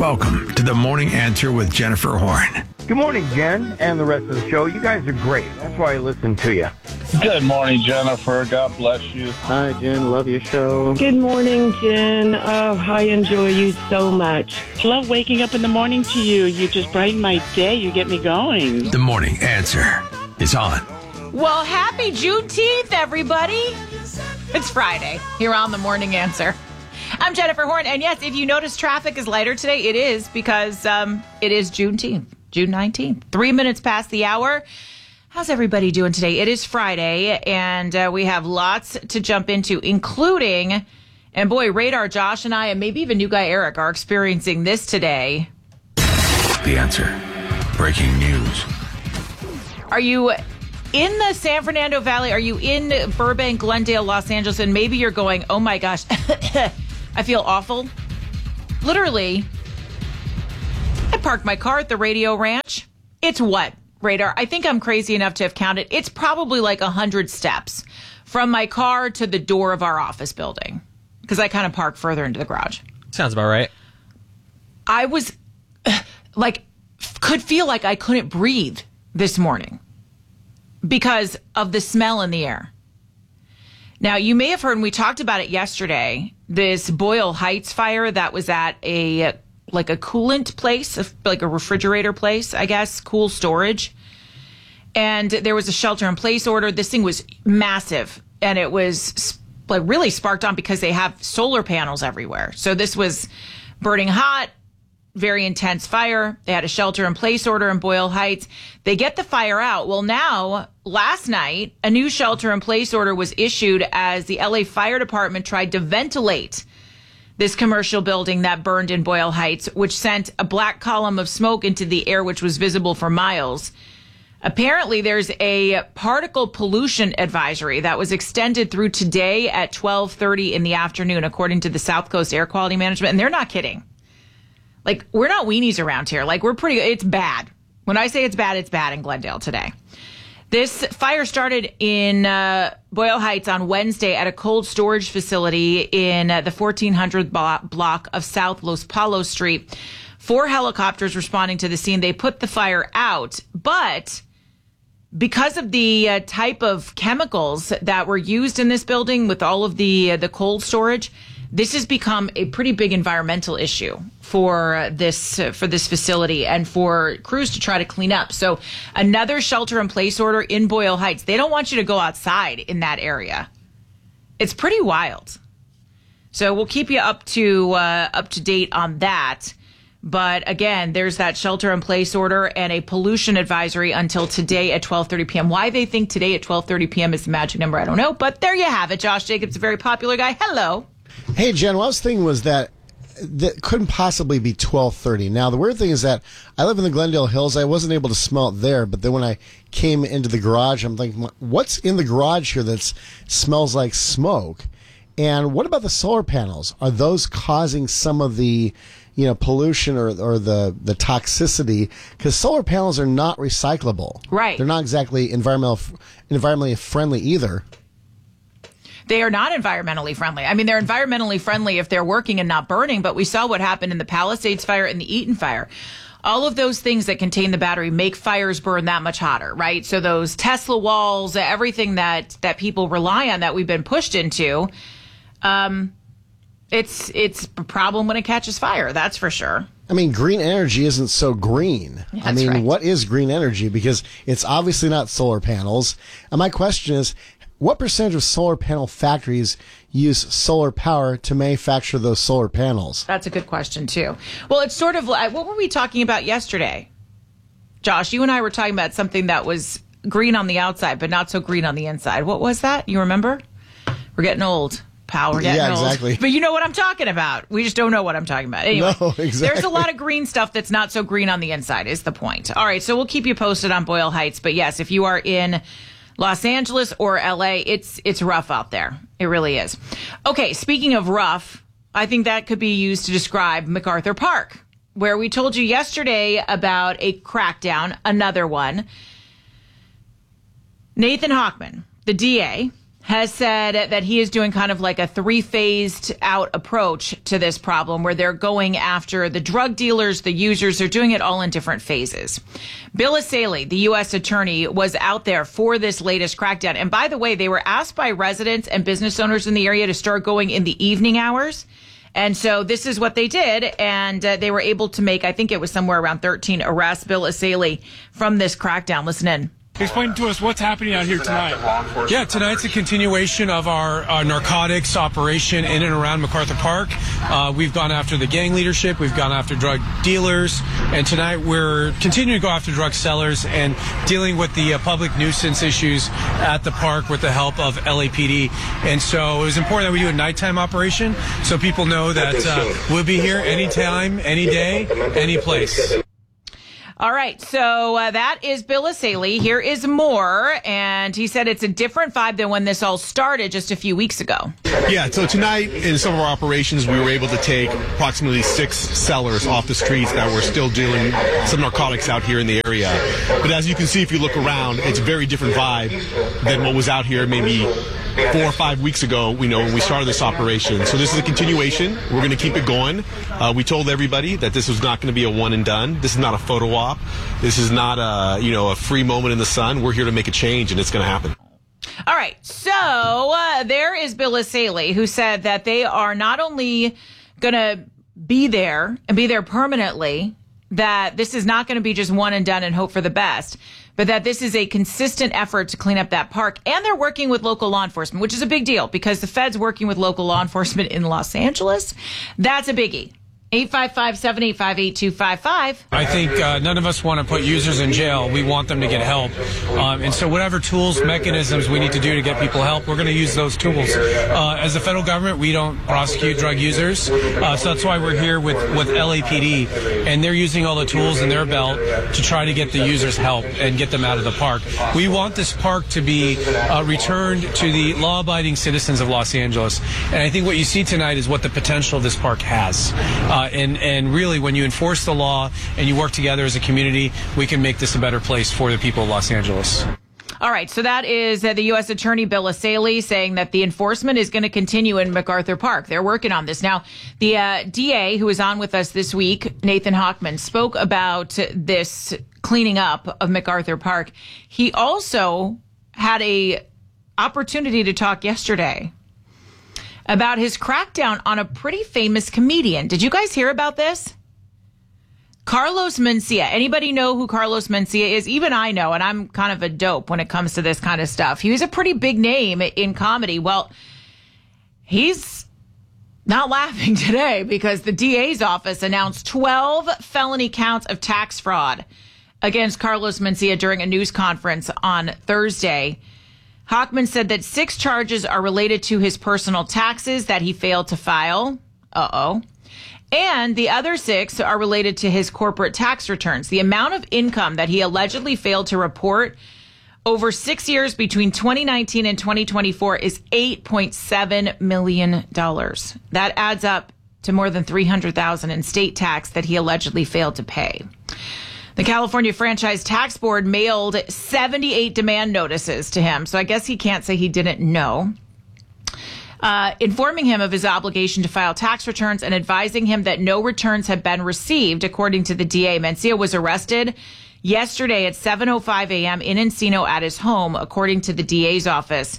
Welcome to the Morning Answer with Jennifer Horn. Good morning, Jen, and the rest of the show. You guys are great. That's why I listen to you. Good morning, Jennifer. God bless you. Hi, Jen. Love your show. Good morning, Jen. Oh, I enjoy you so much. Love waking up in the morning to you. You just brighten my day. You get me going. The Morning Answer is on. Well, happy Juneteenth, everybody. It's Friday here on The Morning Answer. I'm Jennifer Horn, and yes, if you notice traffic is lighter today, it is because it is Juneteenth, June 19th, 3 minutes past the hour. How's everybody doing today? It is Friday, and we have lots to jump into, including, and boy, Radar Josh and I, and maybe even new guy Eric, are experiencing this today. The Answer. Breaking news. Are you in the San Fernando Valley? Are you in Burbank, Glendale, Los Angeles? And maybe you're going, oh my gosh, I feel awful. Literally, I parked my car at the Radio Ranch. It's what, Radar? I think I'm crazy enough to have counted. It's probably like 100 steps from my car to the door of our office building because I kind of park further into the garage. Sounds about right. I was could feel like I couldn't breathe this morning because of the smell in the air. Now, you may have heard, and we talked about it yesterday, this Boyle Heights fire that was at a coolant place, like a refrigerator place, I guess, cool storage. And there was a shelter-in-place order. This thing was massive, and it was really sparked on because they have solar panels everywhere. So this was burning hot, very intense fire. They had a shelter-in-place order in Boyle Heights. They get the fire out. Well, now, last night, a new shelter-in-place order was issued as the LA Fire Department tried to ventilate this commercial building that burned in Boyle Heights, which sent a black column of smoke into the air, which was visible for miles. Apparently, there's a particle pollution advisory that was extended through today at 12:30 in the afternoon, according to the South Coast Air Quality Management. And they're not kidding. We're not weenies around here. It's bad. When I say it's bad in Glendale today. This fire started in Boyle Heights on Wednesday at a cold storage facility in the 1400 block of South Los Palos Street. 4 helicopters responding to the scene. They put the fire out, but because of the type of chemicals that were used in this building with all of the cold storage, this has become a pretty big environmental issue for this facility and for crews to try to clean up. So another shelter-in-place order in Boyle Heights. They don't want you to go outside in that area. It's pretty wild. So we'll keep you up to date on that. But again, there's that shelter-in-place order and a pollution advisory until today at 12:30 p.m. Why they think today at 12:30 p.m. is the magic number, I don't know. But there you have it. Josh Jacobs, a very popular guy. Hello. Hey, Jen, what I was thinking was that couldn't possibly be 12:30. Now, the weird thing is that I live in the Glendale Hills. I wasn't able to smell it there, but then when I came into the garage, I'm thinking, what's in the garage here that smells like smoke? And what about the solar panels? Are those causing some of the pollution or the toxicity? Because solar panels are not recyclable. Right. They're not exactly environmentally friendly either. They are not environmentally friendly. I mean, they're environmentally friendly if they're working and not burning, but we saw what happened in the Palisades fire and the Eaton fire. All of those things that contain the battery make fires burn that much hotter, right? So those Tesla walls, everything that people rely on that we've been pushed into, it's a problem when it catches fire, that's for sure. I mean, green energy isn't so green. That's right. What is green energy? Because it's obviously not solar panels. And my question is, what percentage of solar panel factories use solar power to manufacture those solar panels? That's a good question, too. Well, it's sort of like, what were we talking about yesterday? Josh, you and I were talking about something that was green on the outside, but not so green on the inside. What was that? You remember? We're getting old, pal. We're getting old. Yeah, exactly. But you know what I'm talking about. We just don't know what I'm talking about. Anyway, no, exactly. There's a lot of green stuff that's not so green on the inside is the point. All right, so we'll keep you posted on Boyle Heights. But yes, if you are in Los Angeles or LA, it's rough out there. It really is. Okay, speaking of rough, I think that could be used to describe MacArthur Park, where we told you yesterday about a crackdown, another one. Nathan Hochman, the DA, has said that he is doing kind of like a 3-phased out approach to this problem where they're going after the drug dealers, the users. They're doing it all in different phases. Bill Asaley, the U.S. attorney, was out there for this latest crackdown. And by the way, they were asked by residents and business owners in the area to start going in the evening hours. And so this is what they did. And they were able to make, I think it was somewhere around 13 arrests, Bill Asaley, from this crackdown. Listen in. Explain to us what's happening out here tonight. Yeah, tonight's a continuation of our narcotics operation in and around MacArthur Park. We've gone after the gang leadership. We've gone after drug dealers. And tonight we're continuing to go after drug sellers and dealing with the public nuisance issues at the park with the help of LAPD. And so it was important that we do a nighttime operation so people know that we'll be here anytime, any day, any place. All right, so that is Bill Asaley. Here is more, and he said it's a different vibe than when this all started just a few weeks ago. Yeah, so tonight in some of our operations, we were able to take approximately 6 sellers off the streets that were still dealing some narcotics out here in the area. But as you can see, if you look around, it's a very different vibe than what was out here maybe 4 or 5 weeks ago, when we started this operation. So this is a continuation. We're going to keep it going. We told everybody that this was not going to be a one and done. This is not a photo op. This is not a free moment in the sun. We're here to make a change, and it's going to happen. All right. So there is Bill Asaley, who said that they are not only going to be there and be there permanently, that this is not going to be just one and done and hope for the best, but that this is a consistent effort to clean up that park. And they're working with local law enforcement, which is a big deal because the feds working with local law enforcement in Los Angeles, that's a biggie. 855-785-8255. I think none of us want to put users in jail. We want them to get help. And so whatever tools, mechanisms we need to do to get people help, we're going to use those tools. As the federal government, we don't prosecute drug users. So that's why we're here with LAPD. And they're using all the tools in their belt to try to get the users help and get them out of the park. We want this park to be returned to the law-abiding citizens of Los Angeles. And I think what you see tonight is what the potential of this park has. And really, when you enforce the law and you work together as a community, we can make this a better place for the people of Los Angeles. All right. So that is the U.S. Attorney Bill Asaley saying that the enforcement is going to continue in MacArthur Park. They're working on this. Now, the DA, who is on with us this week, Nathan Hochman, spoke about this cleaning up of MacArthur Park. He also had a opportunity to talk yesterday about his crackdown on a pretty famous comedian. Did you guys hear about this? Carlos Mencia. Anybody know who Carlos Mencia is? Even I know, and I'm kind of a dope when it comes to this kind of stuff. He was a pretty big name in comedy. Well, he's not laughing today because the DA's office announced 12 felony counts of tax fraud against Carlos Mencia during a news conference on Thursday. Hochman said that 6 charges are related to his personal taxes that he failed to file. And the other 6 are related to his corporate tax returns. The amount of income that he allegedly failed to report over 6 years between 2019 and 2024 is $8.7 million. That adds up to more than $300,000 in state tax that he allegedly failed to pay. The California Franchise Tax Board mailed 78 demand notices to him, so I guess he can't say he didn't know, informing him of his obligation to file tax returns and advising him that no returns have been received, according to the DA. Mencia was arrested yesterday at 7:05 a.m. in Encino at his home, according to the DA's office.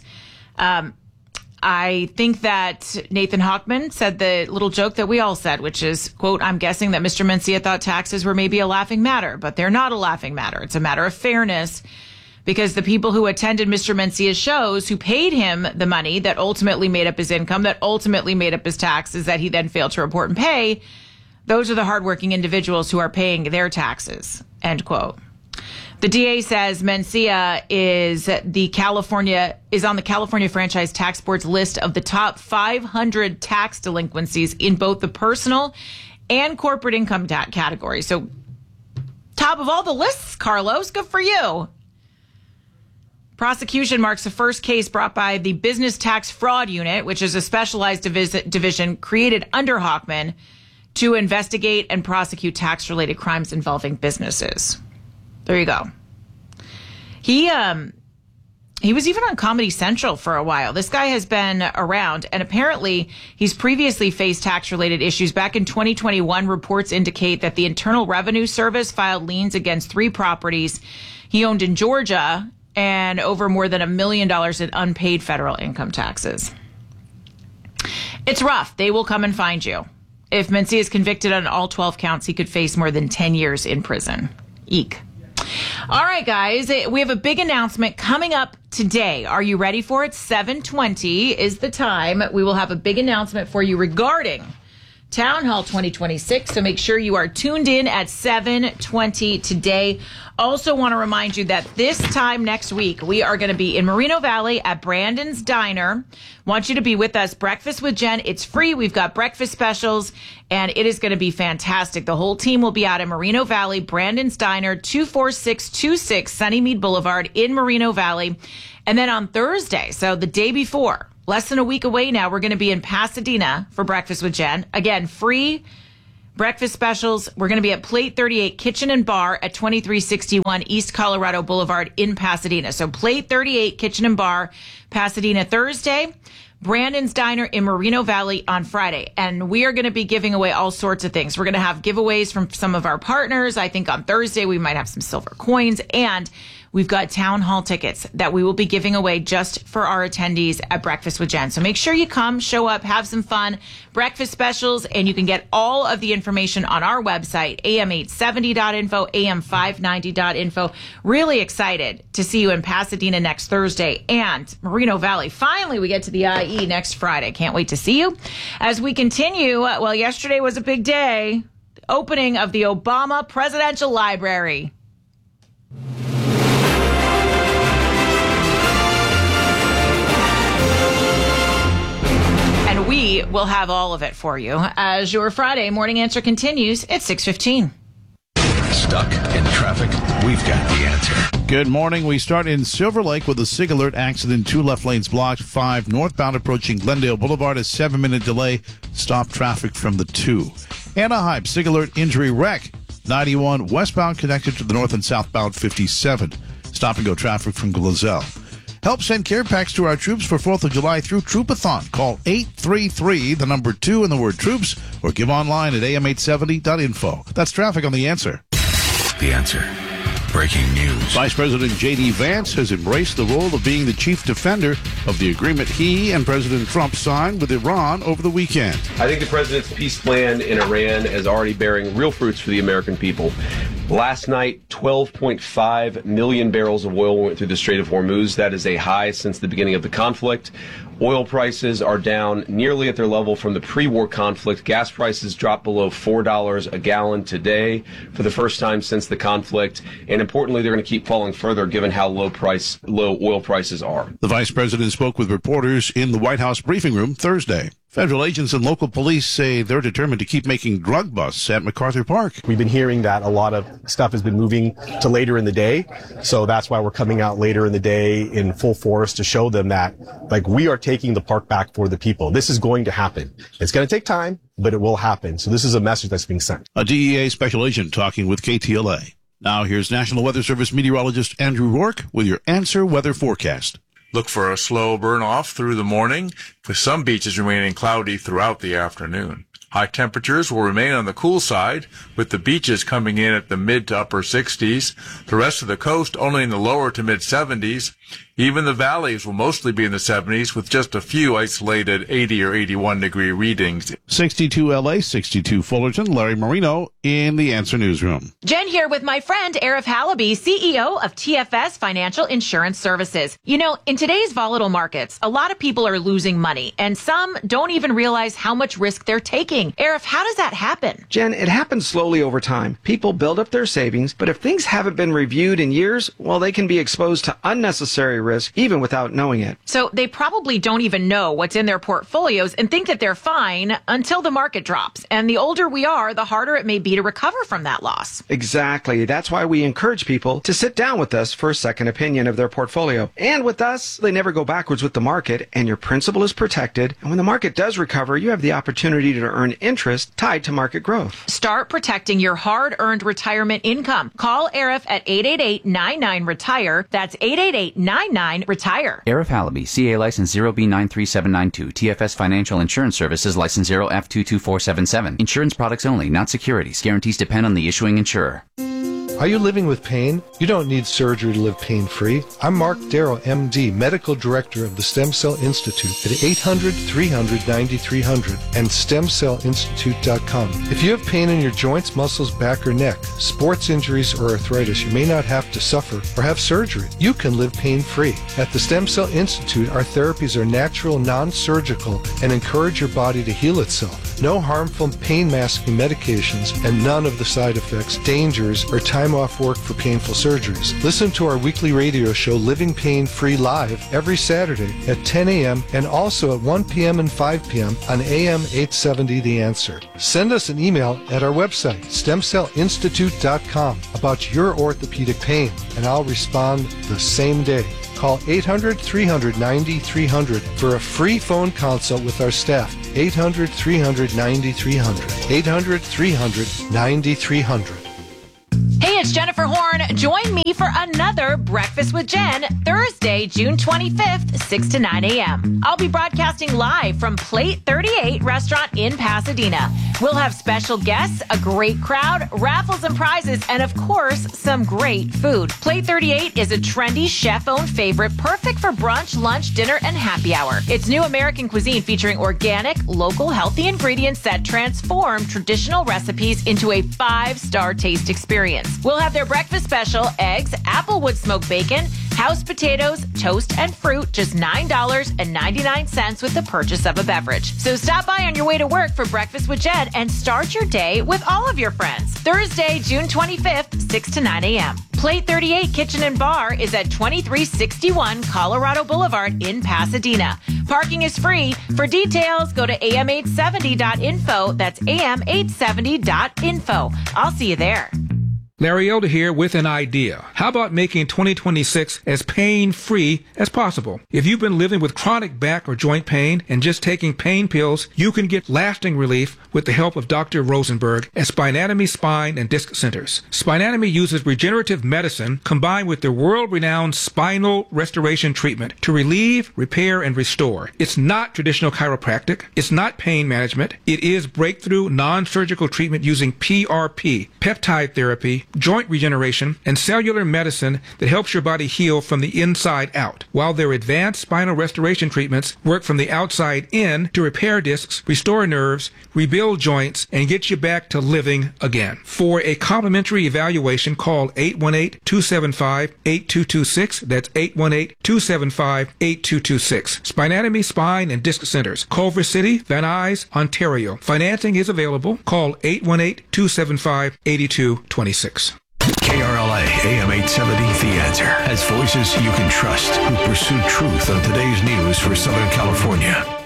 I think that Nathan Hochman said the little joke that we all said, which is, quote, I'm guessing that Mr. Mencia thought taxes were maybe a laughing matter, but they're not a laughing matter. It's a matter of fairness because the people who attended Mr. Mencia's shows, who paid him the money that ultimately made up his income, that ultimately made up his taxes that he then failed to report and pay, those are the hardworking individuals who are paying their taxes, end quote. The DA says Mencia is on the California Franchise Tax Board's list of the top 500 tax delinquencies in both the personal and corporate income categories. So top of all the lists, Carlos. Good for you. Prosecution marks the first case brought by the Business Tax Fraud Unit, which is a specialized division created under Hochman to investigate and prosecute tax-related crimes involving businesses. There you go. He He was even on Comedy Central for a while. This guy has been around, and apparently he's previously faced tax-related issues. Back in 2021, reports indicate that the Internal Revenue Service filed liens against 3 properties he owned in Georgia and over more than $1 million in unpaid federal income taxes. It's rough. They will come and find you. If Mencia is convicted on all 12 counts, he could face more than 10 years in prison. Eek. All right, guys, we have a big announcement coming up today. Are you ready for it? 7:20 is the time. We will have a big announcement for you regarding Town Hall 2026. So make sure you are tuned in at 7:20 today. Also want to remind you that this time next week, we are going to be in Moreno Valley at Brandon's Diner. Want you to be with us. Breakfast with Jen. It's free. We've got breakfast specials, and it is going to be fantastic. The whole team will be out in Moreno Valley, Brandon's Diner, 24626 Sunnymead Boulevard in Moreno Valley. And then on Thursday, so the day before, less than a week away now, we're going to be in Pasadena for Breakfast with Jen. Again, free breakfast specials. We're going to be at Plate 38 Kitchen and Bar at 2361 East Colorado Boulevard in Pasadena. So Plate 38 Kitchen and Bar, Pasadena Thursday, Brandon's Diner in Moreno Valley on Friday. And we are going to be giving away all sorts of things. We're going to have giveaways from some of our partners. I think on Thursday we might have some silver coins, and we've got town hall tickets that we will be giving away just for our attendees at Breakfast with Jen. So make sure you come, show up, have some fun. Breakfast specials, and you can get all of the information on our website, am870.info, am590.info. Really excited to see you in Pasadena next Thursday and Moreno Valley. Finally, we get to the IE next Friday. Can't wait to see you. As we continue, well, yesterday was a big day. Opening of the Obama Presidential Library. And we will have all of it for you as your Friday morning answer continues at 6:15. Stuck in traffic? We've got the answer. Good morning. We start in Silver Lake with a SIG alert accident. 2 left lanes blocked. 5 northbound approaching Glendale Boulevard. A 7-minute delay. Stop traffic from the 2. Anaheim SIG alert injury wreck. 91 westbound connected to the north and southbound 57. Stop and go traffic from Glazell. Help send care packs to our troops for 4th of July through Troopathon. Call 833, the number 2 and the word troops, or give online at am870.info. That's traffic on The Answer. The Answer. Breaking news. Vice President J.D. Vance has embraced the role of being the chief defender of the agreement he and President Trump signed with Iran over the weekend. I think the president's peace plan in Iran is already bearing real fruits for the American people. Last night, 12.5 million barrels of oil went through the Strait of Hormuz. That is a high since the beginning of the conflict. Oil prices are down nearly at their level from the pre-war conflict. Gas prices dropped below $4 a gallon today for the first time since the conflict. And importantly, they're going to keep falling further given how low oil prices are. The vice president spoke with reporters in the White House briefing room Thursday. Federal agents and local police say they're determined to keep making drug busts at MacArthur Park. We've been hearing that a lot of stuff has been moving to later in the day. So that's why we're coming out later in the day in full force to show them that, like, we are taking the park back for the people. This is going to happen. It's going to take time, but it will happen. So this is a message that's being sent. A DEA special agent talking with KTLA. Now here's National Weather Service meteorologist Andrew Rourke with your Answer Weather Forecast. Look for a slow burn-off through the morning, with some beaches remaining cloudy throughout the afternoon. High temperatures will remain on the cool side, with the beaches coming in at the mid to upper 60s. The rest of the coast only in the lower to mid 70s. Even the valleys will mostly be in the 70s, with just a few isolated 80 or 81 degree readings. 62 LA, 62 Fullerton. Larry Marino in the Answer Newsroom. Jen here with my friend Arif Halaby, CEO of TFS Financial Insurance Services. You know, in today's volatile markets, a lot of people are losing money, and some don't even realize how much risk they're taking. Arif, how does that happen? Jen, it happens slowly over time. People build up their savings, but if things haven't been reviewed in years, well, they can be exposed to unnecessary risk even without knowing it. So they probably don't even know what's in their portfolios and think that they're fine until the market drops. And the older we are, the harder it may be to recover from that loss. Exactly. That's why we encourage people to sit down with us for a second opinion of their portfolio. And with us, they never go backwards with the market, and your principal is protected. And when the market does recover, you have the opportunity to earn interest tied to market growth. Start protecting your hard-earned retirement income. Call Arif at 888-99-RETIRE. That's 888-99 retire. Arif Halaby, CA license 0B93792, TFS Financial Insurance Services license 0F22477. Insurance products only, not securities. Guarantees depend on the issuing insurer. Are you living with pain? You don't need surgery to live pain-free. I'm Mark Darrow, MD, Medical Director of the Stem Cell Institute at 800-300-9300 and stemcellinstitute.com. If you have pain in your joints, muscles, back, or neck, sports injuries, or arthritis, you may not have to suffer or have surgery. You can live pain-free. At the Stem Cell Institute, our therapies are natural, non-surgical, and encourage your body to heal itself. No harmful pain-masking medications and none of the side effects, dangers, or time off work for painful surgeries. Listen to our weekly radio show, Living Pain Free Live, every Saturday at 10 a.m. and also at 1 p.m. and 5 p.m. on AM 870 The Answer. Send us an email at our website, stemcellinstitute.com, about your orthopedic pain, and I'll respond the same day. Call 800-300-9300 for a free phone consult with our staff. 800-300-9300. 800-300-9300. Hey, it's Jennifer Horn. Join me for another Breakfast with Jen, Thursday, June 25th, 6 to 9 a.m. I'll be broadcasting live from Plate 38 restaurant in Pasadena. We'll have special guests, a great crowd, raffles and prizes, and of course, some great food. Plate 38 is a trendy chef-owned favorite, perfect for brunch, lunch, dinner, and happy hour. It's new American cuisine featuring organic, local, healthy ingredients that transform traditional recipes into a 5-star taste experience. We'll have their breakfast special, eggs, applewood smoked bacon, house potatoes, toast, and fruit, just $9.99 with the purchase of a beverage. So stop by on your way to work for Breakfast with Jen and start your day with all of your friends. Thursday, June 25th, 6 to 9 a.m. Plate 38 Kitchen and Bar is at 2361 Colorado Boulevard in Pasadena. Parking is free. For details, go to am870.info. That's am870.info. I'll see you there. Larry Elder here with an idea. How about making 2026 as pain-free as possible? If you've been living with chronic back or joint pain and just taking pain pills, you can get lasting relief with the help of Dr. Rosenberg at Spinatomy Spine and Disc Centers. Spinatomy uses regenerative medicine combined with their world-renowned spinal restoration treatment to relieve, repair, and restore. It's not traditional chiropractic. It's not pain management. It is breakthrough non-surgical treatment using PRP, peptide therapy, joint regeneration, and cellular medicine that helps your body heal from the inside out, while their advanced spinal restoration treatments work from the outside in to repair discs, restore nerves, rebuild joints, and get you back to living again. For a complimentary evaluation, call 818-275-8226. That's 818-275-8226. Spinatomy Spine and Disc Centers, Culver City, Van Nuys, Ontario. Financing is available. Call 818-275-8226. KRLA AM 870 The Answer has voices you can trust who pursue truth on today's news for Southern California.